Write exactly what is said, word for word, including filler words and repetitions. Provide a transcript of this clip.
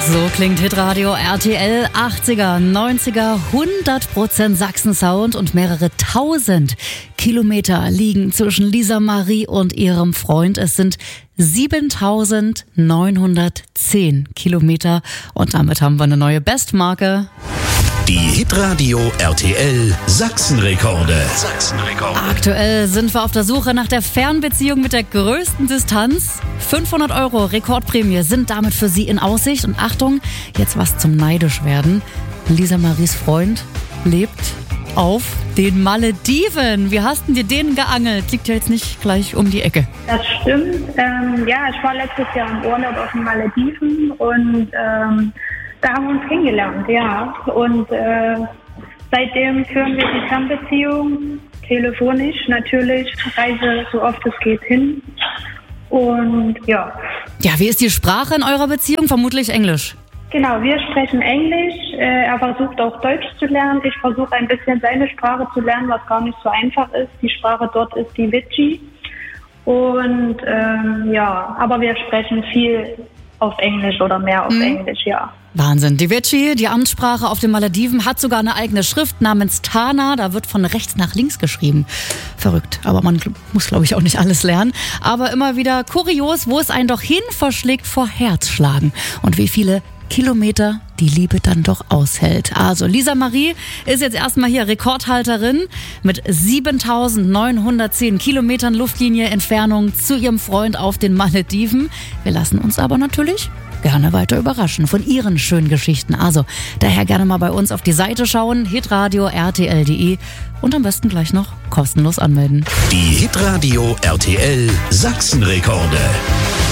So klingt Hitradio R T L. achtziger, neunziger, hundert Prozent Sachsen-Sound und mehrere tausend Kilometer liegen zwischen Lisa Marie und ihrem Freund. Es sind siebentausendneunhundertzehn Kilometer und damit haben wir eine neue Bestmarke. Die Hitradio R T L Sachsenrekorde. Sachsenrekorde. Aktuell sind wir auf der Suche nach der Fernbeziehung mit der größten Distanz. fünfhundert Euro Rekordprämie sind damit für Sie in Aussicht. Und Achtung, jetzt was zum neidisch werden. Lisa Maries Freund lebt auf den Malediven. Wie hast denn dir den geangelt? Liegt ja jetzt nicht gleich um die Ecke. Das stimmt. Ähm, ja, ich war letztes Jahr im Urlaub auf den Malediven und ähm, da haben wir uns kennengelernt, ja. Und äh, seitdem führen wir die Fernbeziehung, telefonisch natürlich, reise so oft es geht hin. Und ja. Ja, wie ist die Sprache in eurer Beziehung? Vermutlich Englisch. Genau, wir sprechen Englisch. Äh, er versucht auch Deutsch zu lernen. Ich versuche ein bisschen seine Sprache zu lernen, was gar nicht so einfach ist. Die Sprache dort ist die Witschi. Und ähm, ja, aber wir sprechen viel auf Englisch oder mehr auf mhm. Englisch, ja. Wahnsinn. Die Witschi, die Amtssprache auf den Malediven, hat sogar eine eigene Schrift namens Tana. Da wird von rechts nach links geschrieben. Verrückt. Aber man muss, glaube ich, auch nicht alles lernen. Aber immer wieder kurios, wo es einen doch hin verschlägt vor Herzschlagen. Und wie viele Kilometer die Liebe dann doch aushält. Also Lisa Marie ist jetzt erstmal hier Rekordhalterin mit siebentausendneunhundertzehn Kilometern Luftlinie Entfernung zu ihrem Freund auf den Malediven. Wir lassen uns aber natürlich gerne weiter überraschen von ihren schönen Geschichten. Also daher gerne mal bei uns auf die Seite schauen, hitradio R T L punkt de und am besten gleich noch kostenlos anmelden. Die Hitradio R T L Sachsenrekorde.